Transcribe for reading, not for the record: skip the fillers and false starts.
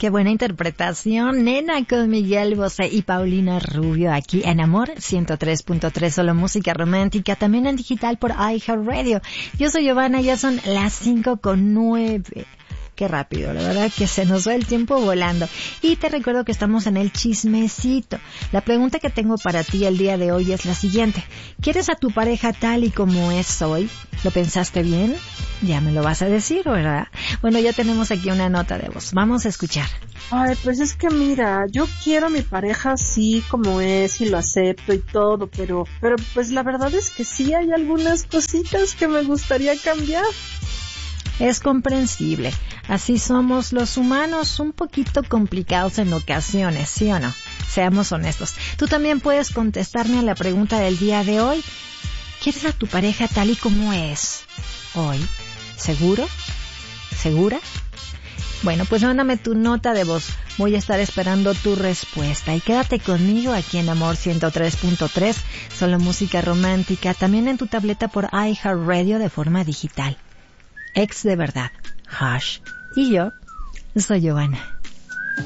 Qué buena interpretación, nena, con Miguel Bosé y Paulina Rubio aquí en Amor 103.3, solo música romántica, también en digital por iHeartRadio. Yo soy Giovanna, ya son las 5:09. Qué rápido, la verdad que se nos va el tiempo volando. Y te recuerdo que estamos en el chismecito. La pregunta que tengo para ti el día de hoy es la siguiente. ¿Quieres a tu pareja tal y como es hoy? ¿Lo pensaste bien? Ya me lo vas a decir, ¿verdad? Bueno, ya tenemos aquí una nota de voz. Vamos a escuchar. Ay, pues es que mira, yo quiero a mi pareja así como es y lo acepto y todo, pero pues la verdad es que sí hay algunas cositas que me gustaría cambiar. Es comprensible. Así somos los humanos, un poquito complicados en ocasiones, ¿sí o no? Seamos honestos. Tú también puedes contestarme a la pregunta del día de hoy. ¿Quieres a tu pareja tal y como es hoy? ¿Seguro? ¿Segura? Bueno, pues mándame tu nota de voz. Voy a estar esperando tu respuesta. Y quédate conmigo aquí en Amor 103.3, solo música romántica, también en tu tableta por iHeartRadio de forma digital. Ex de verdad, Hush. Y yo soy Giovanna.